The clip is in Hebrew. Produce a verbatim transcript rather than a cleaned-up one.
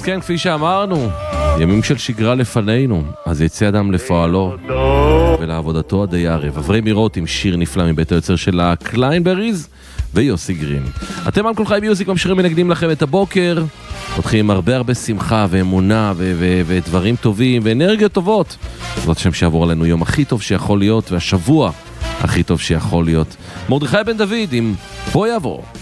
אז כן, כפי שאמרנו, ימים של שגרה לפנינו, אז יצא אדם לפועלו ולעבודתו עד הערב. אברהם מירות עם שיר נפלא מבית היוצר של הקליינבריז ויוסי גרין. אתם על כל חי מיוזיק ממשיכים מנגדים לכם את הבוקר, פותחים הרבה הרבה שמחה ואמונה ו- ו- ודברים טובים ואנרגיות טובות. זאת שם שיעבור עלינו יום הכי טוב שיכול להיות והשבוע הכי טוב שיכול להיות. מרדכי בן דוד עם בוא יעבור.